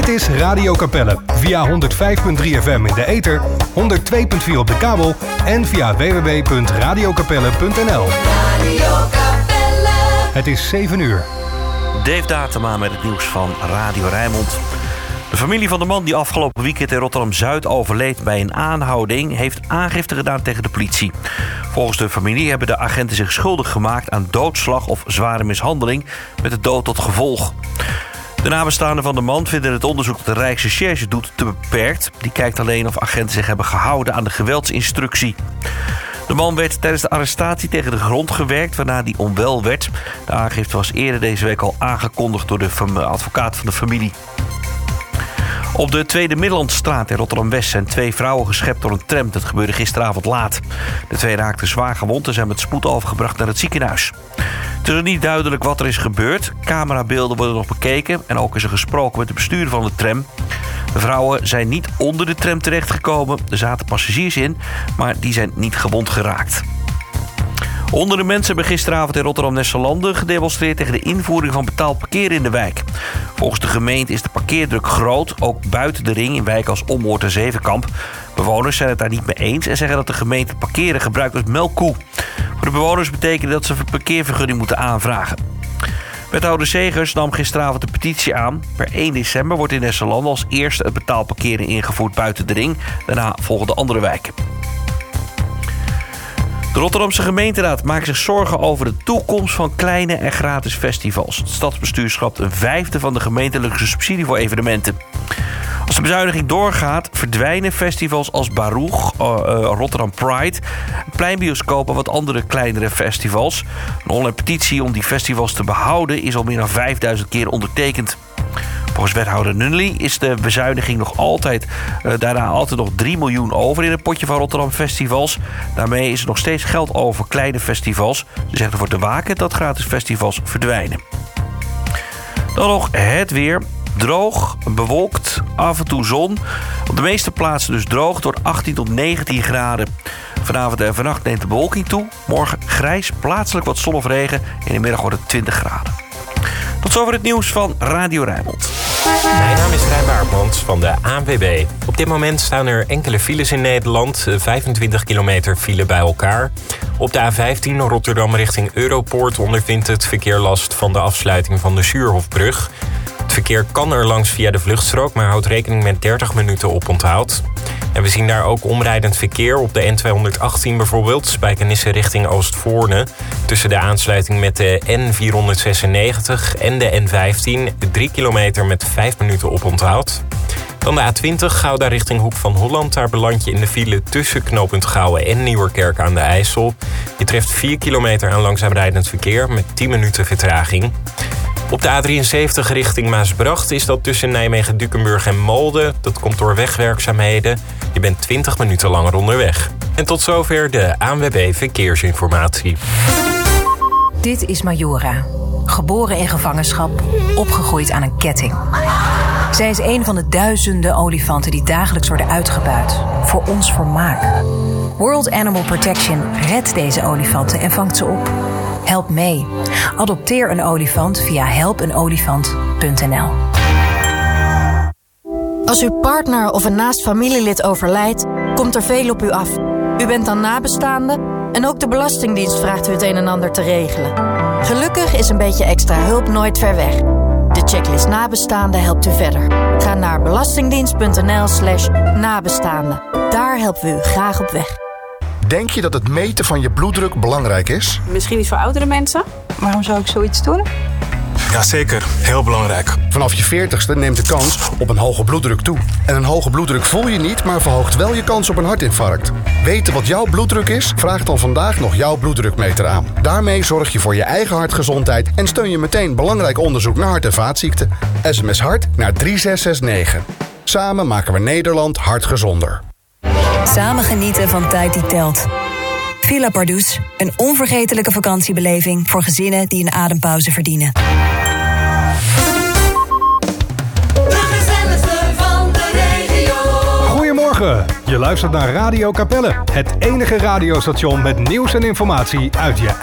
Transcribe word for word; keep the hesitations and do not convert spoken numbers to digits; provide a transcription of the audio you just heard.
Dit is Radio Capelle via honderd vijf komma drie F M in de ether, honderd twee komma vier op de kabel en via w w w punt radio capelle punt n l. Radio Capelle. Het is zeven uur. Dave Datema met het nieuws van Radio Rijnmond. De familie van de man die afgelopen weekend in Rotterdam-Zuid overleed bij een aanhouding heeft aangifte gedaan tegen de politie. Volgens de familie hebben de agenten zich schuldig gemaakt aan doodslag of zware mishandeling met de dood tot gevolg. De nabestaanden van de man vinden het onderzoek dat de Rijksrecherche doet te beperkt. Die kijkt alleen of agenten zich hebben gehouden aan de geweldsinstructie. De man werd tijdens de arrestatie tegen de grond gewerkt, waarna hij onwel werd. De aangifte was eerder deze week al aangekondigd door de advocaat van de familie. Op de Tweede Middellandstraat in Rotterdam-West zijn twee vrouwen geschept door een tram. Dat gebeurde gisteravond laat. De twee raakten zwaar gewond en zijn met spoed overgebracht naar het ziekenhuis. Het is nog niet duidelijk wat er is gebeurd. Camerabeelden worden nog bekeken en ook is er gesproken met de bestuurder van de tram. De vrouwen zijn niet onder de tram terechtgekomen. Er zaten passagiers in, maar die zijn niet gewond geraakt. Honderden mensen hebben gisteravond in Rotterdam-Nesselanden gedemonstreerd tegen de invoering van betaald parkeren in de wijk. Volgens de gemeente is de parkeerdruk groot, ook buiten de ring in wijken als Ommoord en Zevenkamp. Bewoners zijn het daar niet mee eens en zeggen dat de gemeente parkeren gebruikt als melkkoe. Voor de bewoners betekent dat ze een parkeervergunning moeten aanvragen. Wethouder Segers nam gisteravond de petitie aan. Per één december wordt in Nesselanden als eerste het betaald parkeren ingevoerd buiten de ring. Daarna volgen de andere wijken. De Rotterdamse gemeenteraad maakt zich zorgen over de toekomst van kleine en gratis festivals. Het stadsbestuur schrapt een vijfde van de gemeentelijke subsidie voor evenementen. Als de bezuiniging doorgaat, verdwijnen festivals als Baruch, uh, uh, Rotterdam Pride, pleinbioscoop en wat andere kleinere festivals. Een online petitie om die festivals te behouden is al meer dan vijfduizend keer ondertekend. Volgens wethouder Nunnely is de bezuiniging nog altijd, uh, daarna altijd nog drie miljoen over in het potje van Rotterdam Festivals. Daarmee is er nog steeds geld over voor kleine festivals. Ze zegt ervoor te waken dat gratis festivals verdwijnen. Dan nog het weer. Droog, bewolkt, af en toe zon. Op de meeste plaatsen dus droog. Het wordt achttien tot negentien graden. Vanavond en vannacht neemt de bewolking toe. Morgen grijs, plaatselijk wat zon of regen. In de middag wordt het twintig graden. Tot zover het nieuws van Radio Rijnmond. Mijn naam is Rijn Baartmans van de A N W B. Op dit moment staan er enkele files in Nederland. vijfentwintig kilometer file bij elkaar. Op de A vijftien Rotterdam richting Europoort ondervindt het verkeer last van de afsluiting van de Zuurhofbrug. Het verkeer kan er langs via de vluchtstrook, maar houdt rekening met dertig minuten oponthoud. En we zien daar ook omrijdend verkeer op de N tweehonderdachttien bijvoorbeeld, Spijkenisse richting Oostvoorne. Tussen de aansluiting met de N vierhonderdzesennegentig en de N vijftien, drie kilometer met vijf minuten oponthoud. Dan de A twintig, Gouda richting Hoek van Holland. Daar beland je in de file tussen knooppunt Gouwen en Nieuwerkerk aan de IJssel. Je treft vier kilometer aan langzaam rijdend verkeer met tien minuten vertraging. Op de A drieënzeventig richting Maasbracht is dat tussen Nijmegen, Dukenburg en Malden. Dat komt door wegwerkzaamheden. Je bent twintig minuten langer onderweg. En tot zover de A N W B Verkeersinformatie. Dit is Majora. Geboren in gevangenschap, opgegroeid aan een ketting. Zij is een van de duizenden olifanten die dagelijks worden uitgebuit. Voor ons vermaak. World Animal Protection redt deze olifanten en vangt ze op. Help mee. Adopteer een olifant via help een olifant punt n l. Als uw partner of een naast familielid overlijdt, komt er veel op u af. U bent dan nabestaande en ook de Belastingdienst vraagt u het een en ander te regelen. Gelukkig is een beetje extra hulp nooit ver weg. De checklist nabestaande helpt u verder. Ga naar belastingdienst punt n l slash nabestaande. Daar helpen we u graag op weg. Denk je dat het meten van je bloeddruk belangrijk is? Misschien niet voor oudere mensen. Waarom zou ik zoiets doen? Jazeker, heel belangrijk. Vanaf je veertigste neemt de kans op een hoge bloeddruk toe. En een hoge bloeddruk voel je niet, maar verhoogt wel je kans op een hartinfarct. Weten wat jouw bloeddruk is? Vraag dan vandaag nog jouw bloeddrukmeter aan. Daarmee zorg je voor je eigen hartgezondheid en steun je meteen belangrijk onderzoek naar hart- en vaatziekten. S M S hart naar drie zes zes negen. Samen maken we Nederland hartgezonder. Samen genieten van tijd die telt. Villa Pardoes, een onvergetelijke vakantiebeleving voor gezinnen die een adempauze verdienen. Goedemorgen, je luistert naar Radio Capelle, het enige radiostation met nieuws en informatie uit je